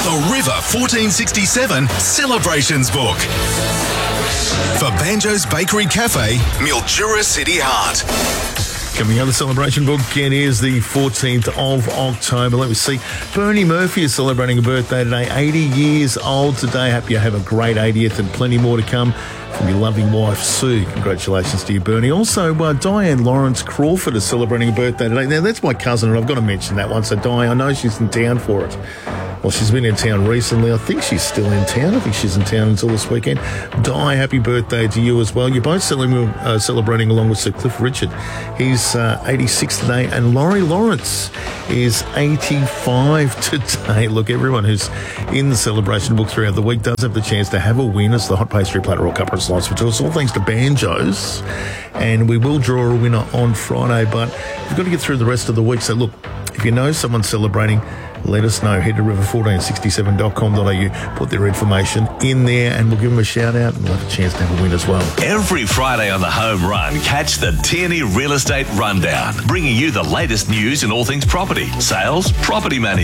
The River 1467 Celebrations Book. For Banjo's Bakery Cafe, Mildura City Heart. Coming out of the celebration book, it is the 14th of October. Let me see. Bernie Murphy is celebrating a birthday today, 80 years old today. Hope you have a great 80th and plenty more to come from your loving wife, Sue. Congratulations to you, Bernie. Also, Diane Lawrence Crawford is celebrating a birthday today. Now, that's my cousin, and I've got to mention that one. So, Diane, I know she's in town for it. Well, she's been in town recently. I think she's still in town. I think she's in town until this weekend. Di, happy birthday to you as well. You're both celebrating along with Sir Cliff Richard. He's 86 today. And Laurie Lawrence is 85 today. Look, everyone who's in the celebration book throughout the week does have the chance to have a win. It's the Hot Pastry Platter or Cuppa Slice for Choice, all thanks to Banjo's. And we will draw a winner on Friday, but we've got to get through the rest of the week. So, look, if you know someone celebrating, let us know. Head to river1467.com.au, put their information in there, and we'll give them a shout out, and we'll have a chance to have a win as well. Every Friday on the Home Run, catch the Tierney Real Estate Rundown, bringing you the latest news in all things property, sales, property management.